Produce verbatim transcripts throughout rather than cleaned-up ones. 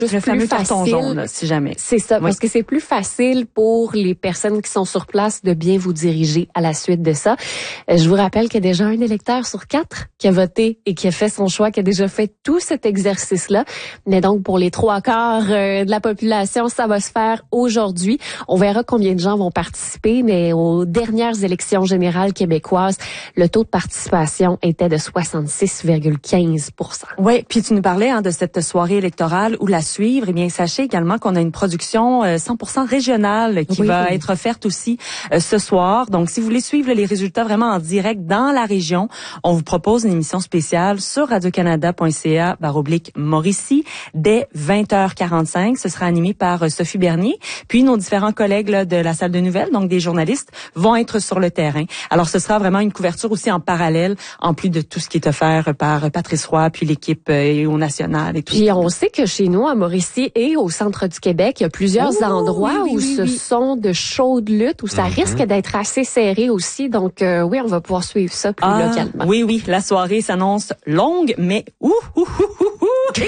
juste le plus fameux facile. carton jaune, là, si jamais. C'est ça, oui. parce que c'est plus facile pour les personnes qui sont sur place de bien vous diriger à la suite de ça. Euh, je vous rappelle qu'il y a déjà un électeur sur quatre qui a voté et qui a fait son choix, qui a déjà fait tout cet exercice-là. Mais donc, pour les trois quarts euh, de la population, ça va se faire aujourd'hui. On verra combien de gens vont participer, mais aux dernières élections générales québécoises, le taux de participation était de soixante-six virgule quinze pour cent. Oui, puis tu nous parlais hein, de cette soirée électorale où la suivre. Eh bien, sachez également qu'on a une production euh, cent pour cent régionale qui oui, va oui. être offerte aussi euh, ce soir. Donc, si vous voulez suivre là, les résultats vraiment en direct dans la région, on vous propose une émission spéciale sur radiocanada.ca baroblique Mauricie dès vingt heures quarante-cinq. Ce sera animé par euh, Sophie Bernier. Puis, nos différents collègues là, de la salle de nouvelles, donc des journalistes, vont être sur le terrain. Alors, ce sera vraiment une couverture aussi en parallèle, en plus de tout ce qui est offert par Patrice Roy, puis l'équipe euh, au national et tout. Puis on sait que chez nous, à Mauricie et au centre du Québec, il y a plusieurs oh, endroits oui, oui, où oui, ce oui. sont de chaudes luttes, où ça mm-hmm. risque d'être assez serré aussi. Donc euh, oui, on va pouvoir suivre ça plus ah, localement. Oui, oui, la soirée s'annonce longue, mais ouh, ouh, ouh, ouh, ouh.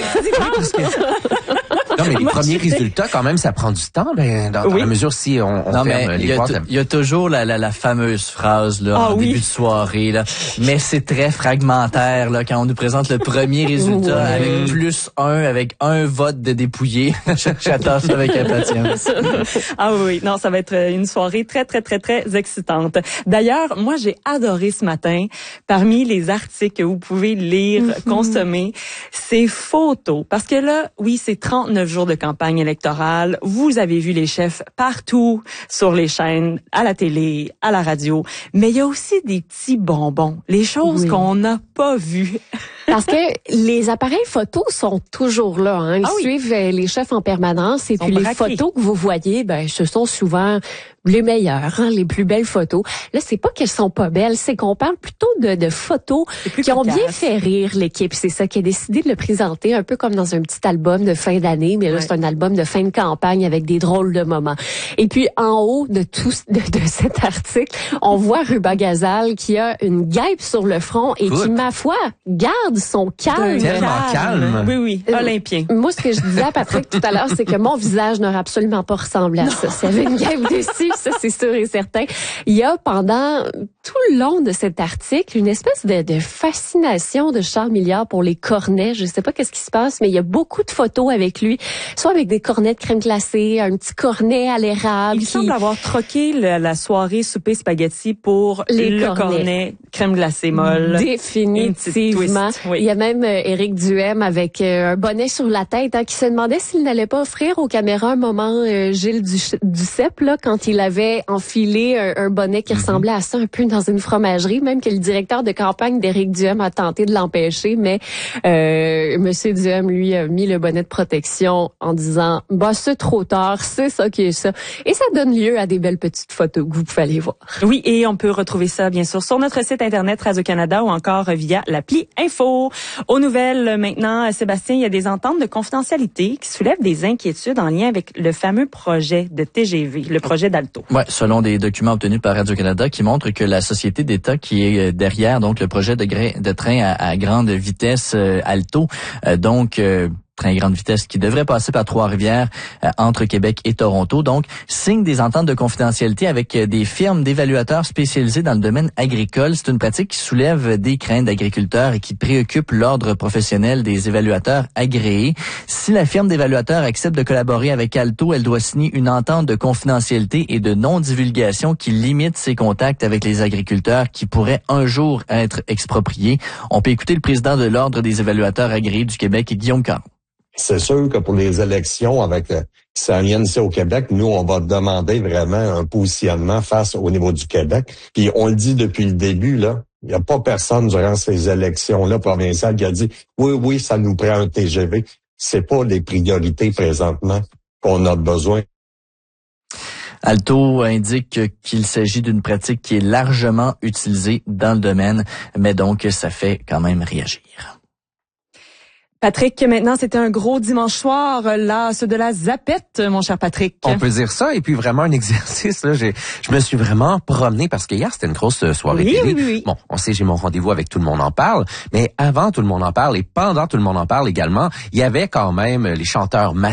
Non, mais les Moi, premiers je... résultats, quand même, ça prend du temps, ben, dans, dans oui. la mesure si on, on non, ferme mais les il y, boîtes. il y a toujours la, la, la fameuse phrase là ah, en oui. début de soirée là, mais c'est très fragmentaire là quand on nous présente le premier résultat ouais. avec plus un, avec un vote de dépouillé. J'attends ça avec impatience. Ah oui, non, ça va être une soirée très, très, très, très excitante. D'ailleurs, moi, j'ai adoré ce matin, parmi les articles que vous pouvez lire, mm-hmm. consommer, ces photos. Parce que là, oui, c'est trente-neuf jours de campagne électorale. Vous avez vu les chefs partout sur les chaînes, à la télé, à la radio. Mais il y a aussi des petits bonbons, les choses oui. qu'on n'a pas vues. Parce que les appareils photos sont toujours là. Hein. Ils ah oui. suivent les chefs en permanence. Et Ils puis les photos que vous voyez, ben, ce sont souvent les meilleures, hein, les plus belles photos. Là, c'est pas qu'elles sont pas belles, c'est qu'on parle plutôt de, de photos qui ont bien fait rire l'équipe. C'est ça qui a décidé de le présenter un peu comme dans un petit album de fin d'année, mais là, ouais. c'est un album de fin de campagne avec des drôles de moments. Et puis, en haut de tout de, de cet article, on voit Ruba Gazal qui a une guêpe sur le front et Good. qui, ma foi, garde son calme. Tellement calme. Oui, oui, olympien. Euh, moi, ce que je disais à Patrick tout à l'heure, c'est que mon visage n'aurait absolument pas ressemblé à non. ça. S'il y avait une guêpe dessus, ça, c'est sûr et certain. Il y a pendant tout le long de cet article une espèce de, de fascination de Charles Milliard pour les cornets. Je sais pas qu'est-ce qui se passe, mais il y a beaucoup de photos avec lui, soit avec des cornets de crème glacée, un petit cornet à l'érable. Il qui... semble avoir troqué le, la soirée souper spaghetti pour les le cornets. cornet crème glacée molle. Définitivement. Oui. Il y a même euh, Éric Duhem avec euh, un bonnet sur la tête hein, qui se demandait s'il n'allait pas offrir aux caméras un moment euh, Gilles Duceppe là quand il avait enfilé un, un bonnet qui ressemblait à ça un peu dans une fromagerie, même que le directeur de campagne d'Éric Duhem a tenté de l'empêcher, mais euh, Monsieur Duhem lui a mis le bonnet de protection en disant bah c'est trop tard, c'est ça qui est ça, et ça donne lieu à des belles petites photos que vous pouvez aller voir. Oui, et on peut retrouver ça bien sûr sur notre site internet Radio-Canada ou encore via l'appli Info. Aux nouvelles maintenant, Sébastien, il y a des ententes de confidentialité qui soulèvent des inquiétudes en lien avec le fameux projet de T G V, le projet d'Alto. Ouais, selon des documents obtenus par Radio-Canada qui montrent que la société d'État qui est derrière donc le projet de, gra- de train à, à grande vitesse euh, Alto, euh, donc euh, train grande vitesse qui devrait passer par Trois-Rivières euh, entre Québec et Toronto. Donc, signe des ententes de confidentialité avec euh, des firmes d'évaluateurs spécialisés dans le domaine agricole. C'est une pratique qui soulève des craintes d'agriculteurs et qui préoccupe l'ordre professionnel des évaluateurs agréés. Si la firme d'évaluateurs accepte de collaborer avec Alto, elle doit signer une entente de confidentialité et de non-divulgation qui limite ses contacts avec les agriculteurs qui pourraient un jour être expropriés. On peut écouter le président de l'Ordre des évaluateurs agréés du Québec, Guillaume Caron. C'est sûr que pour les élections avec euh, qui s'en viennent ici au Québec, nous, on va demander vraiment un positionnement face au niveau du Québec. Puis on le dit depuis le début, là, il n'y a pas personne durant ces élections-là provinciales qui a dit « Oui, oui, ça nous prend un T G V ». C'est pas les priorités présentement qu'on a besoin. Alto indique qu'il s'agit d'une pratique qui est largement utilisée dans le domaine, mais donc ça fait quand même réagir. Patrick, maintenant, c'était un gros dimanche soir, là, ce de la zapette, mon cher Patrick. On peut dire ça, et puis vraiment un exercice, là, j'ai, je me suis vraiment promené, parce que hier, c'était une grosse soirée oui, télé. Oui, oui. Bon, on sait, j'ai mon rendez-vous avec Tout le monde en parle, mais avant Tout le monde en parle, et pendant Tout le monde en parle également, il y avait quand même les chanteurs